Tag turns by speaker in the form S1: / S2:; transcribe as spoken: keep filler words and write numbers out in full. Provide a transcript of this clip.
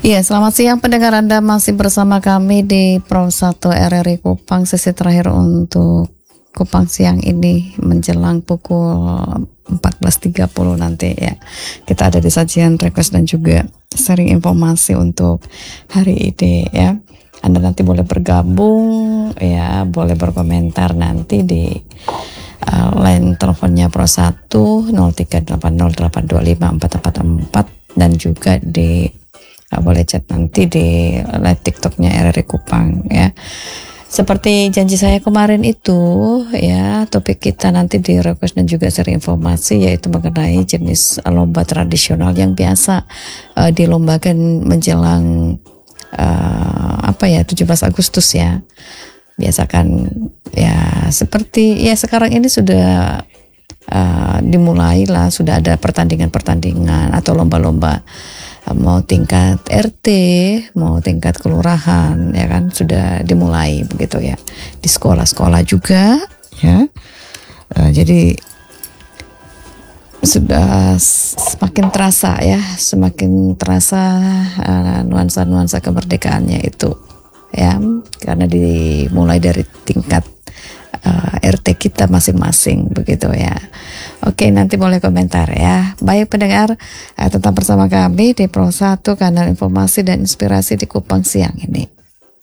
S1: Iya, selamat siang pendengar, Anda masih bersama kami di Pro satu R R I Kupang, sesi terakhir untuk Kupang siang ini menjelang pukul empat belas tiga puluh nanti ya. Kita ada di sajian request dan juga sharing informasi untuk hari ini ya. Anda nanti boleh bergabung ya, boleh berkomentar nanti di uh, line teleponnya Pro satu nol tiga delapan nol delapan dua lima empat empat empat dan juga di uh, boleh chat nanti di live TikToknya R R I Kupang ya. Seperti janji saya kemarin itu ya, topik kita nanti di request dan juga sharing informasi yaitu mengenai jenis lomba tradisional yang biasa uh, dilombakan menjelang uh, apa ya tujuh belas Agustus ya. Biasa kan ya seperti ya sekarang ini sudah uh, dimulai lah, sudah ada pertandingan-pertandingan atau lomba-lomba, mau tingkat R T, mau tingkat kelurahan, ya kan sudah dimulai begitu ya, di sekolah-sekolah juga ya. Uh, jadi sudah semakin terasa ya, semakin terasa uh, nuansa-nuansa kemerdekaannya itu ya, karena dimulai dari tingkat uh, R T kita masing-masing begitu ya. Oke, nanti boleh komentar ya. Baik pendengar, uh, tetap bersama kami di Pro satu, kanal informasi dan inspirasi di Kupang siang ini.